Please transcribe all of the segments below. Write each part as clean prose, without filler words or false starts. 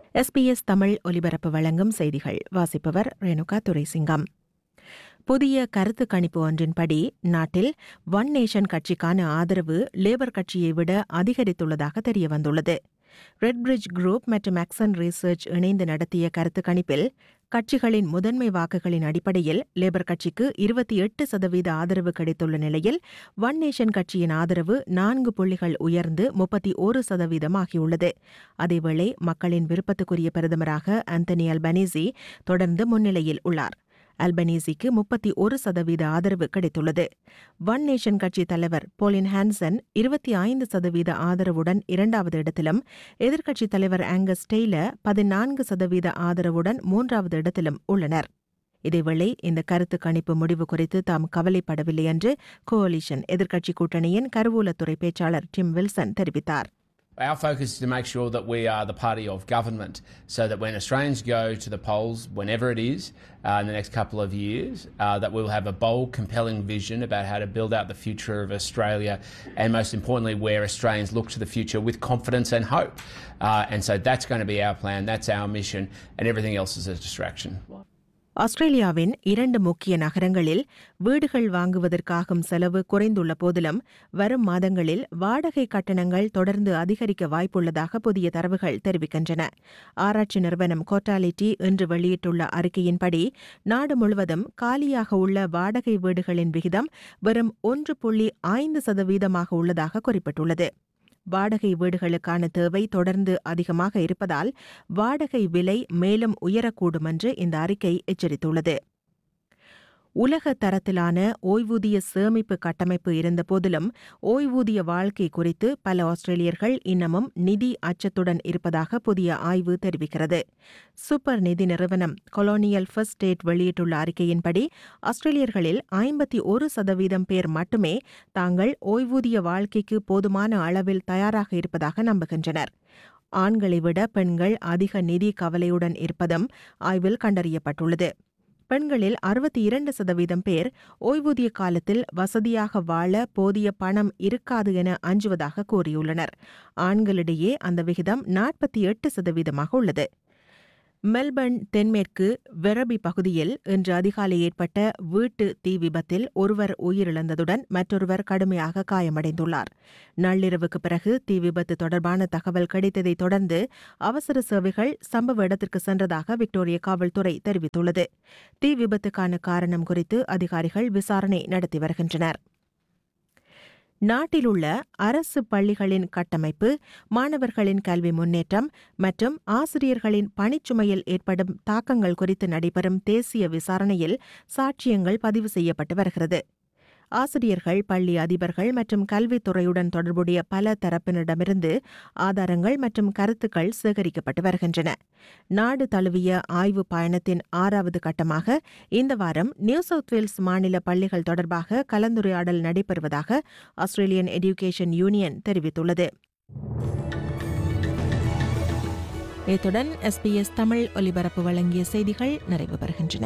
SBS Tamil ஒலிபரப்பு வழங்கும் செய்திகள். வாசிப்பவர் ரேணுகா துரைசிங்கம். புதிய கருத்து கணிப்பு ஒன்றின்படி நாட்டில் ஒன் நேஷன் கட்சிக்கான ஆதரவு லேபர் கட்சியை விட அதிகரித்துள்ளதாக தெரியவந்துள்ளது. ரெட்பிரிட்ஜ் குரூப் மற்றும் ஆக்சன் ரிசர்ச் இணைந்து நடத்திய கருத்து கணிப்பில் கட்சிகளின் முதன்மை வாக்குகளின் அடிப்படையில் லேபர் கட்சிக்கு 28% ஆதரவு கிடைத்துள்ள நிலையில் ஒன் நேஷன் கட்சியின் ஆதரவு 4 புள்ளிகள் உயர்ந்து 31% ஆகியுள்ளது. அதேவேளை மக்களின் விருப்பத்துக்குரிய பிரதமராக ஆந்தனி அல்பனீசி தொடர்ந்து முன்னிலையில் உள்ளார். அல்பனீசிக்கு 31% ஆதரவு கிடைத்துள்ளது. ஒன் நேஷன் கட்சி தலைவர் போலின் ஹான்சன் 25% ஆதரவுடன் இரண்டாவது இடத்திலும், எதிர்க்கட்சித் தலைவர் ஆங்கஸ் டெய்லர் 14% ஆதரவுடன் மூன்றாவது இடத்திலும் உள்ளனர். இதேவேளை இந்த கருத்து கணிப்பு முடிவு குறித்து தாம் கவலைப்படவில்லை என்று கோலிஷன் எதிர்க்கட்சி கூட்டணியின் கருவூலத்துறை பேச்சாளர் டிம் வில்சன் தெரிவித்தார். Our focus is to make sure that we are the party of government, so that when Australians go to the polls, whenever it is, in the next couple of years, that we will have a bold, compelling vision about how to build out the future of Australia, and most importantly, where Australians look to the future with confidence and hope. And so that's going to be our plan, that's our mission, and everything else is a distraction. ஆஸ்திரேலியாவின் 2 முக்கிய நகரங்களில் வீடுகள் வாங்குவதற்காகும் செலவு குறைந்துள்ள போதிலும் வரும் மாதங்களில் வாடகை கட்டணங்கள் தொடர்ந்து அதிகரிக்க வாய்ப்புள்ளதாக புதிய தரவுகள் தெரிவிக்கின்றன. ஆராய்ச்சி நிறுவனம் கோட்டாலிட்டி இன்று வெளியிட்டுள்ள அறிக்கையின்படி நாடு முழுவதும் காலியாக உள்ள வாடகை வீடுகளின் விகிதம் வெறும் 1.5% உள்ளதாக குறிப்பிட்டுள்ளது. வாடகை வீடுகளுக்கான தேவை தொடர்ந்து அதிகமாக இருப்பதால் வாடகை விலை மேலும் உயரக்கூடும் என்று இந்த அறிக்கை எச்சரித்துள்ளது. உலக தரத்திலான ஓய்வூதிய சேமிப்பு கட்டமைப்பு இருந்தபோதிலும் ஓய்வூதிய வாழ்க்கை குறித்து பல ஆஸ்திரேலியர்கள் இன்னமும் நிதி அச்சத்துடன் இருப்பதாக புதிய ஆய்வு தெரிவிக்கிறது. சூப்பர் நிதி நிறுவனம் கொலோனியல் ஃபர்ஸ்ட் ஸ்டேட் வெளியிட்டுள்ள அறிக்கையின்படி ஆஸ்திரேலியர்களில் 51% பேர் மட்டுமே தாங்கள் ஓய்வூதிய வாழ்க்கைக்கு போதுமான அளவில் தயாராக இருப்பதாக நம்புகின்றனர். ஆண்களை விட பெண்கள் அதிக நிதி கவலையுடன் இருப்பதும் ஆய்வில் கண்டறியப்பட்டுள்ளது. பெண்களில் 62% பேர் ஓய்வூதிய காலத்தில் வசதியாக வாழ போதிய பணம் இருக்காது என அஞ்சுவதாக கூறியுள்ளனர். ஆண்களிடையே அந்த விகிதம் 48% உள்ளது. மெல்பர்ன் தென்மேற்கு வெரபி பகுதியில் இன்று அதிகாலை ஏற்பட்ட வீட்டு தீ விபத்தில் ஒருவர் உயிரிழந்ததுடன் மற்றொருவர் கடுமையாக காயமடைந்துள்ளார். நள்ளிரவுக்கு பிறகு தீ விபத்து தொடர்பான தகவல் கிடைத்ததைத் தொடர்ந்து அவசர சேவைகள் சம்பவ இடத்திற்கு சென்றதாக விக்டோரியா காவல்துறை தெரிவித்துள்ளது. தீ விபத்துக்கான காரணம் குறித்து அதிகாரிகள் விசாரணை நடத்தி வருகின்றனர். நாட்டிலுள்ள அரசு பள்ளிகளின் கட்டமைப்பு, மாணவர்களின் கல்வி முன்னேற்றம் மற்றும் ஆசிரியர்களின் பணிச்சுமையில் ஏற்படும் தாக்கங்கள் குறித்து நடைபெறும் தேசிய விசாரணையில் சாட்சியங்கள் பதிவு செய்யப்பட்டு வருகிறது. ஆசிரியர்கள், பள்ளி அதிபர்கள் மற்றும் கல்வித்துறையுடன் தொடர்புடைய பல தரப்பினரிடமிருந்து ஆதாரங்கள் மற்றும் கருத்துக்கள் சேகரிக்கப்பட்டு வருகின்றன. நாடு தழுவிய ஆய்வு பயணத்தின் 6வது கட்டமாக இந்த வாரம் நியூ சவுத் வேல்ஸ் மாநில பள்ளிகள் தொடர்பாக கலந்துரையாடல் நடைபெறுவதாக ஆஸ்திரேலியன் எஜுகேஷன் யூனியன் தெரிவித்துள்ளது. இத்துடன் SBS தமிழ் ஒலிபரப்பு வழங்கிய செய்திகள் நிறைவு பெறுகின்றன.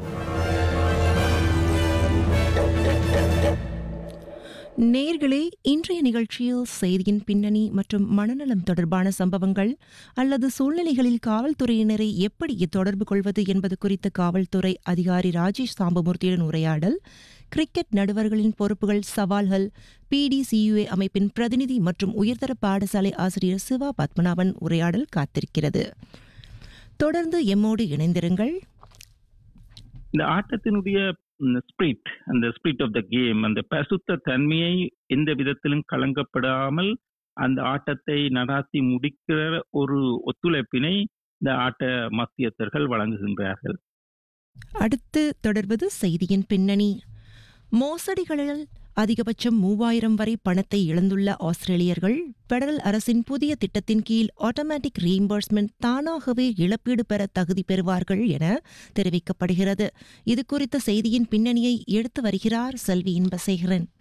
நேயர்களே, இன்றைய நிகழ்ச்சியில் செய்தியின் பின்னணி மற்றும் மனநலம் தொடர்பான சம்பவங்கள் அல்லது சூழ்நிலைகளில் காவல்துறையினரை எப்படி தொடர்பு கொள்வது என்பது குறித்த காவல்துறை அதிகாரி ராஜேஷ் சாம்பமூர்த்தியுடன் உரையாடல், கிரிக்கெட் நடுவர்களின் பொறுப்புகள், சவால்கள், PDCUA அமைப்பின் பிரதிநிதி மற்றும் உயர்தர பாடசாலை ஆசிரியர் சிவா பத்மநாபன் உரையாடல் காத்திருக்கிறது. தொடர்ந்து எம்மோடு இணைந்திருங்கள். இந்த ஆட்டத்தினுடைய ஸ்பிரிட், அந்த ஸ்பிரிட் ஆஃப் த கேம், அந்த பசுத்த தன்மையை எந்த விதத்திலும் கலங்கப்படாமல் அந்த ஆட்டத்தை நடாத்தி முடிக்கிற ஒரு ஒத்துழைப்பினை இந்த ஆட்ட மத்தியஸ்தர்கள் வழங்குகின்றார்கள். அடுத்து தொடர்வது செய்தியின் பின்னணி. மோசடிகளில் அதிகபட்சம் 3000 வரை பணத்தை இழந்துள்ள ஆஸ்திரேலியர்கள் பெடரல் அரசின் புதிய திட்டத்தின் கீழ் ஆட்டோமேட்டிக் ரீஇம்பர்ஸ்மெண்ட் தானாகவே இழப்பீடு பெற தகுதி பெறுவார்கள் என தெரிவிக்கப்படுகிறது. இது குறித்த செய்தியின் பின்னணியை எடுத்து வருகிறார் செல்வி இன்பசேகரன்.